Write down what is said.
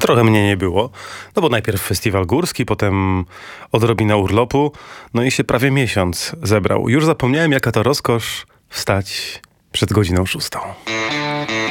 Trochę mnie nie było, no bo najpierw festiwal górski, potem odrobina urlopu, no i się prawie miesiąc zebrał. Już zapomniałem, jaka to rozkosz wstać przed godziną 6.